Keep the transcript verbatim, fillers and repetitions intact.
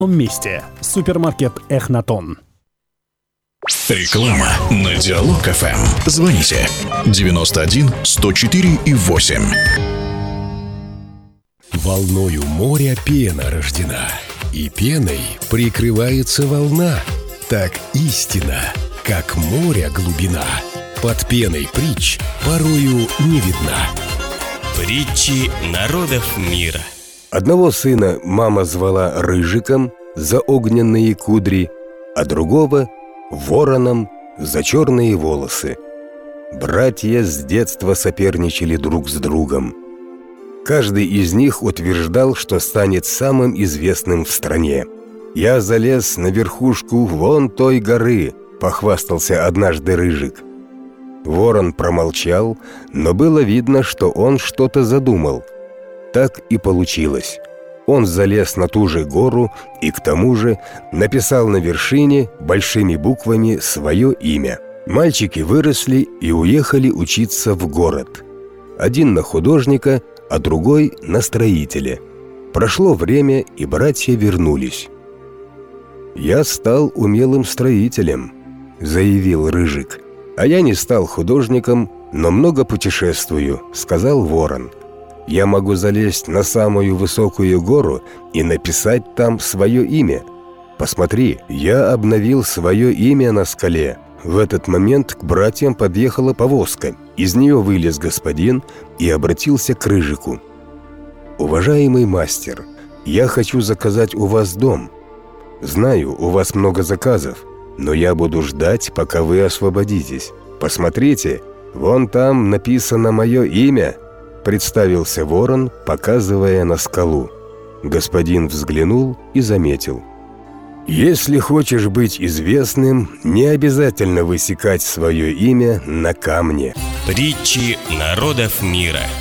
месте. Супермаркет «Эхнатон». Реклама на Диалог эф эм. Звоните девяносто один сто четыре и восемь. Волною моря пена рождена, и пеной прикрывается волна. Так истина, как море глубина, под пеной притч порою не видна. Притчи народов мира. Одного сына мама звала Рыжиком за огненные кудри, а другого — Вороном за черные волосы. Братья с детства соперничали друг с другом. Каждый из них утверждал, что станет самым известным в стране. «Я залез на верхушку вон той горы», — похвастался однажды Рыжик. Ворон промолчал, но было видно, что он что-то задумал. Так и получилось. Он залез на ту же гору и, к тому же, написал на вершине большими буквами свое имя. Мальчики выросли и уехали учиться в город. Один на художника, а другой на строителя. Прошло время, и братья вернулись. «Я стал умелым строителем», — заявил Рыжик. «А я не стал художником, но много путешествую», — сказал Ворон. «Я могу залезть на самую высокую гору и написать там свое имя. Посмотри, я обновил свое имя на скале». В этот момент к братьям подъехала повозка. Из нее вылез господин и обратился к Рыжику. «Уважаемый мастер, я хочу заказать у вас дом. Знаю, у вас много заказов, но я буду ждать, пока вы освободитесь. Посмотрите, вон там написано мое имя», — представился Ворон, показывая на скалу. Господин взглянул и заметил: «Если хочешь быть известным, не обязательно высекать свое имя на камне». Притчи народов мира.